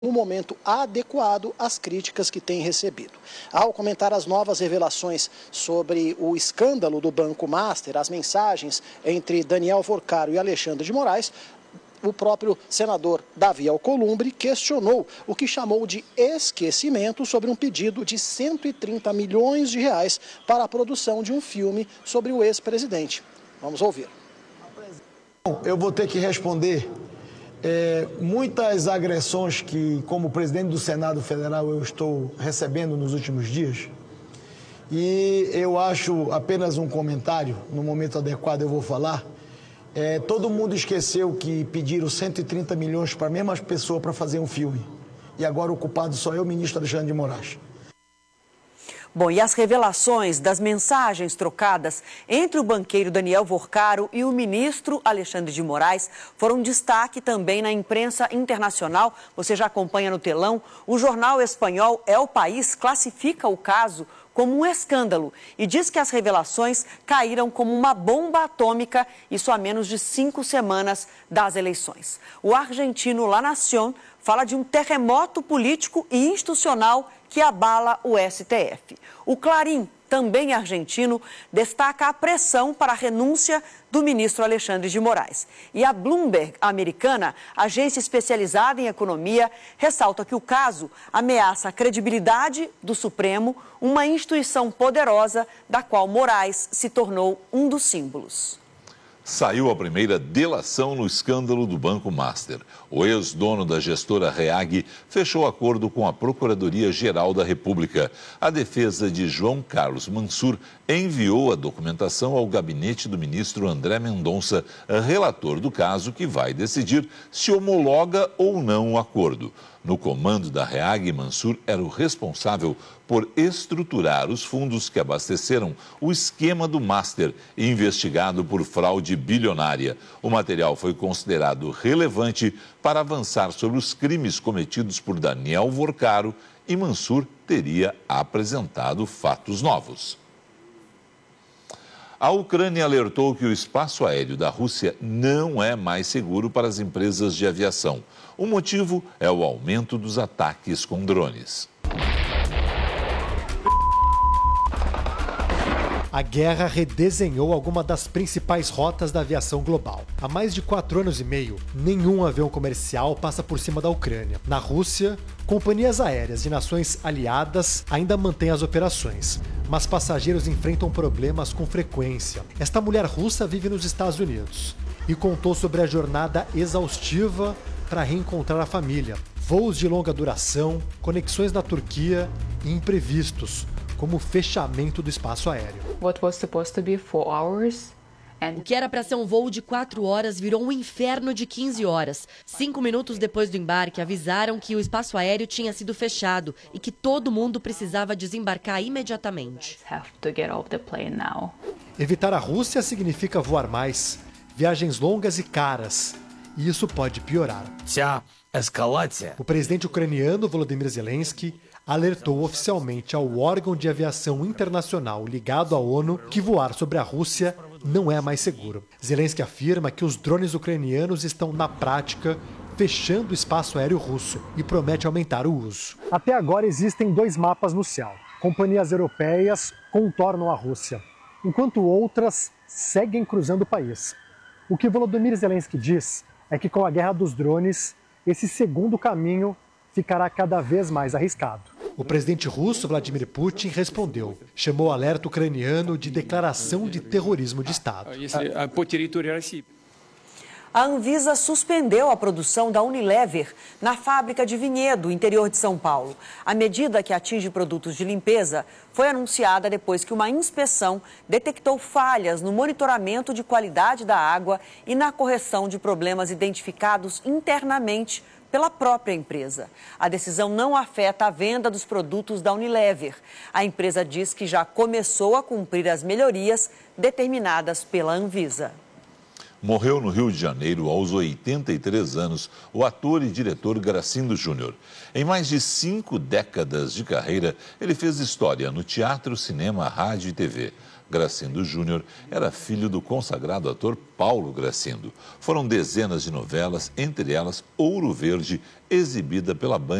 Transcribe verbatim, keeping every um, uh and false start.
no momento adequado às críticas que tem recebido. Ao comentar as novas revelações sobre o escândalo do Banco Master, as mensagens entre Daniel Vorcaro e Alexandre de Moraes, o próprio senador Davi Alcolumbre questionou o que chamou de esquecimento sobre um pedido de cento e trinta milhões de reais para a produção de um filme sobre o ex-presidente. Vamos ouvir. Eu vou ter que responder é, muitas agressões que, como presidente do Senado Federal, eu estou recebendo nos últimos dias. E eu acho apenas um comentário, no momento adequado eu vou falar. É, todo mundo esqueceu que pediram cento e trinta milhões para a mesma pessoa para fazer um filme. E agora o culpado só é o ministro Alexandre de Moraes. Bom, e as revelações das mensagens trocadas entre o banqueiro Daniel Vorcaro e o ministro Alexandre de Moraes foram destaque também na imprensa internacional. Você já acompanha no telão. O jornal espanhol El País classifica o caso como um escândalo e diz que as revelações caíram como uma bomba atômica, isso a menos de cinco semanas das eleições. O argentino La Nación fala de um terremoto político e institucional que abala o S T F. O Clarim, também argentino, destaca a pressão para a renúncia do ministro Alexandre de Moraes. E a Bloomberg americana, agência especializada em economia, ressalta que o caso ameaça a credibilidade do Supremo, uma instituição poderosa da qual Moraes se tornou um dos símbolos. Saiu a primeira delação no escândalo do Banco Master. O ex-dono da gestora Reag fechou acordo com a Procuradoria-Geral da República. A defesa de João Carlos Mansur enviou a documentação ao gabinete do ministro André Mendonça, relator do caso, que vai decidir se homologa ou não o acordo. No comando da Reag, Mansur era o responsável por estruturar os fundos que abasteceram o esquema do Master, investigado por fraude bilionária. O material foi considerado relevante para avançar sobre os crimes cometidos por Daniel Vorcaro e Mansur teria apresentado fatos novos. A Ucrânia alertou que o espaço aéreo da Rússia não é mais seguro para as empresas de aviação. O motivo é o aumento dos ataques com drones. A guerra redesenhou alguma das principais rotas da aviação global. Há mais de quatro anos e meio, nenhum avião comercial passa por cima da Ucrânia. Na Rússia, companhias aéreas de nações aliadas ainda mantêm as operações, mas passageiros enfrentam problemas com frequência. Esta mulher russa vive nos Estados Unidos e contou sobre a jornada exaustiva para reencontrar a família. Voos de longa duração, conexões na Turquia e imprevistos, como o fechamento do espaço aéreo. What was supposed to be four hours? O que era para ser um voo de quatro horas virou um inferno de quinze horas. Cinco minutos depois do embarque, avisaram que o espaço aéreo tinha sido fechado e que todo mundo precisava desembarcar imediatamente. Evitar a Rússia significa voar mais, viagens longas e caras, e isso pode piorar. O presidente ucraniano Volodymyr Zelensky alertou oficialmente ao órgão de aviação internacional ligado à ONU que voar sobre a Rússia não é mais seguro. Zelensky afirma que os drones ucranianos estão, na prática, fechando o espaço aéreo russo e promete aumentar o uso. Até agora existem dois mapas no céu. Companhias europeias contornam a Rússia, enquanto outras seguem cruzando o país. O que Volodymyr Zelensky diz é que com a guerra dos drones, esse segundo caminho ficará cada vez mais arriscado. O presidente russo Vladimir Putin respondeu, chamou o alerta ucraniano de declaração de terrorismo de Estado. A Anvisa suspendeu a produção da Unilever na fábrica de Vinhedo, interior de São Paulo. A medida, que atinge produtos de limpeza, foi anunciada depois que uma inspeção detectou falhas no monitoramento de qualidade da água e na correção de problemas identificados internamente pela própria empresa. A decisão não afeta a venda dos produtos da Unilever. A empresa diz que já começou a cumprir as melhorias determinadas pela Anvisa. Morreu no Rio de Janeiro, aos oitenta e três anos, o ator e diretor Gracindo Júnior. Em mais de cinco décadas de carreira, ele fez história no teatro, cinema, rádio e T V. Gracindo Júnior era filho do consagrado ator Paulo Gracindo. Foram dezenas de novelas, entre elas Ouro Verde, exibida pela Band